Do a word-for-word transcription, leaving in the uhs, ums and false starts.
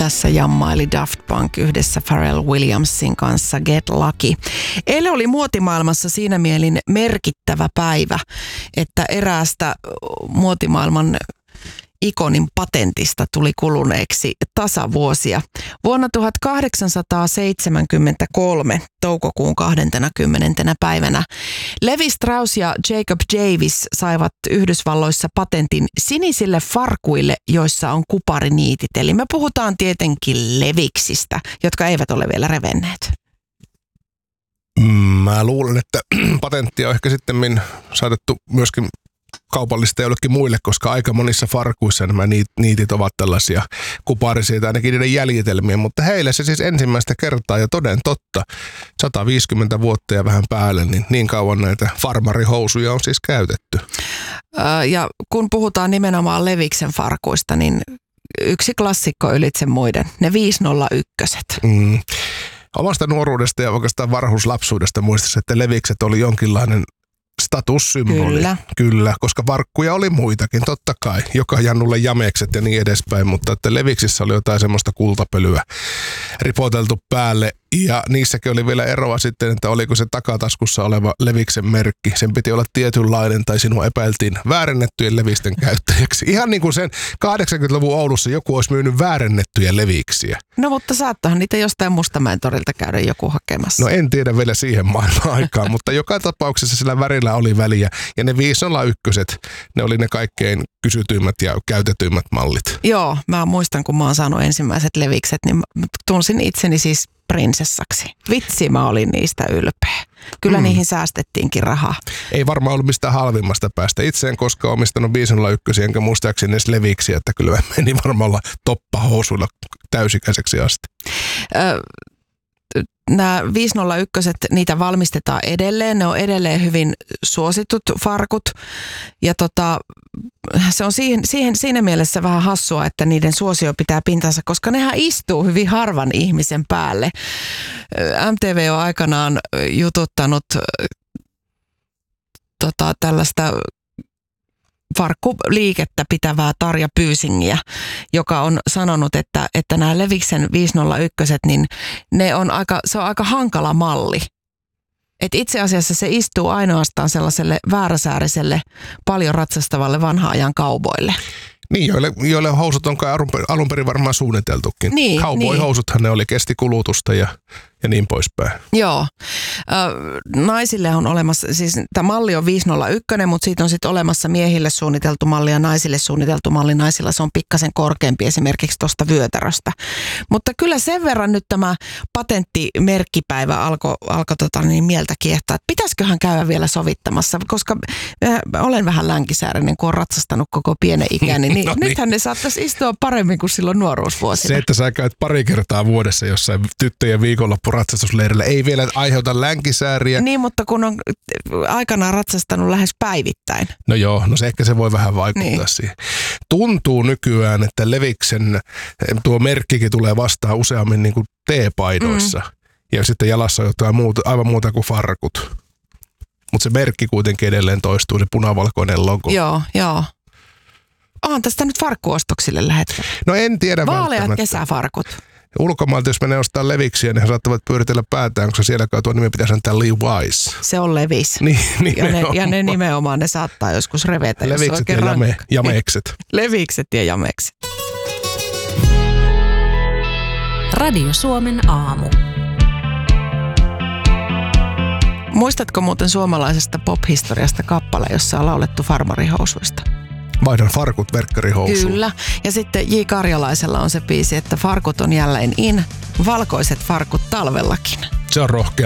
Tässä jammaili Daft Punk yhdessä Pharrell Williamsin kanssa Get Lucky. Eilen oli muotimaailmassa siinä mielin merkittävä päivä, että eräästä muotimaailman ikonin patentista tuli kuluneeksi tasavuosia. Vuonna tuhatkahdeksansataaseitsemänkymmentäkolme toukokuun kahdeskymmenes päivänä Levi Strauss ja Jacob Davis saivat Yhdysvalloissa patentin sinisille farkuille, joissa on kupariniitit. Eli me puhutaan tietenkin leviksistä, jotka eivät ole vielä revenneet. Mä luulen, että patenttia on ehkä sitten saatettu myöskin kaupallista jollekin muille, koska aika monissa farkuissa nämä niitit ovat tällaisia kuparisia tai ainakin niiden jäljitelmiä, mutta heille se siis ensimmäistä kertaa ja toden totta sata viisikymmentä vuotta ja vähän päälle, niin niin kauan näitä farmarihousuja on siis käytetty. Ja kun puhutaan nimenomaan Leviksen farkuista, niin yksi klassikko ylitse muiden, ne viisi nolla yksi. Mm. Omasta nuoruudesta ja oikeastaan varhuuslapsuudesta muistaisin, että Levikset oli jonkinlainen statussymboli. Kyllä. Kyllä, koska farkkuja oli muitakin, totta kai. Joka Jannulle jamekset ja niin edespäin, mutta että Leviksissä oli jotain semmoista kultapölyä ripoteltu päälle. Ja niissäkin oli vielä eroa sitten, että oliko se takataskussa oleva Leviksen merkki. Sen piti olla tietynlainen tai sinua epäiltiin väärennettyjen levisten käyttäjäksi. Ihan niin kuin sen kahdeksankymmentäluvun Oulussa joku olisi myynyt väärennettyjä leviksiä. No mutta saattahan niitä jostain Mustamäen torilta käydä joku hakemassa. No en tiedä vielä siihen maailman aikaan, mutta joka tapauksessa sillä värillä oli väliä. Ja ne viisi nolla yksi, ne oli ne kaikkein kysytyimmät ja käytetyimmät mallit. Joo, mä muistan kun mä oon saanut ensimmäiset levikset, niin tunsin itseni siis prinsessaksi. Vitsi, mä olin niistä ylpeä. Kyllä mm. niihin säästettiinkin rahaa. Ei varmaan ollut mistään halvimmasta päästä. Itse en koskaan omistanut viisi nolla yksi, enkä muistaakseni edes leviksiä, että kyllä meni varmaan olla toppahousuilla täysikäiseksi asti. Ö- Nämä viisi nolla yksi, niitä valmistetaan edelleen. Ne on edelleen hyvin suositut farkut. Ja tota, se on siihen, siihen, siinä mielessä vähän hassua, että niiden suosio pitää pintansa, koska nehän istuu hyvin harvan ihmisen päälle. M T V on aikanaan jututtanut tota, tällaista farkkuliikettä pitävää Tarja Pyysingiä, joka on sanonut, että, että nämä Leviksen viisi nolla yksi, niin ne on aika, se on aika hankala malli. Et itse asiassa se istuu ainoastaan sellaiselle vääräsääriselle, paljon ratsastavalle vanhan ajan kauboille. Niin, joille, joille housut on kai alun perin varmaan suunniteltukin. Niin, Cowboy-housuthan niin. Ne oli, kesti kulutusta ja, ja niin poispäin. Joo. Naisille on olemassa, siis tämä malli on viisi nolla yksi, mutta siitä on sitten olemassa miehille suunniteltu malli ja naisille suunniteltu malli. Naisilla se on pikkasen korkeampi esimerkiksi tuosta vyötäröstä. Mutta kyllä sen verran nyt tämä patenttimerkkipäivä alkoi alko, tota, niin mieltä kiehtaa, että pitäisiköhän käydä vielä sovittamassa, koska olen vähän länkisäärinen, kun olen ratsastanut koko pienen ikäni, niin no nythän niin. Ne saattaisi istua paremmin kuin silloin nuoruusvuosina. Se, että sä käyt pari kertaa vuodessa jossain tyttöjen viikonloppuratsastusleirillä, ei vielä aiheuta länkisääriä. Niin, mutta kun on aikanaan ratsastanut lähes päivittäin. No joo, no se ehkä se voi vähän vaikuttaa niin. Siihen. Tuntuu nykyään, että Leviksen tuo merkkikin tulee vastaan useammin niin kuin teepaidoissa. Mm. Ja sitten jalassa on jotain muuta, aivan muuta kuin farkut. Mutta se merkki kuitenkin edelleen toistuu, se punavalkoinen logo. Joo, joo. Onhan tästä nyt farkkuostoksille lähetä. No en tiedä vaaleat kesäfarkut. Ulkomailta, jos menee ostaa Leviksiä, niin he saattavat pyöritellä päätään, koska siellä kai tuo nimi pitäisi antaa Levi's. Se on Levis. Niin, ja, ne, ja ne nimenomaan, ne saattaa joskus revetä. Levikset ja jame, jamekset. Levikset ja jamekset. Radio Suomen aamu. Muistatko muuten suomalaisesta pop-historiasta kappale, jossa on laulettu farmarihousuista? Vaihdan farkut verkkarihousuun. Kyllä. Ja sitten J. Karjalaisella on se biisi, että farkut on jälleen in, valkoiset farkut talvellakin. Se on rohkea.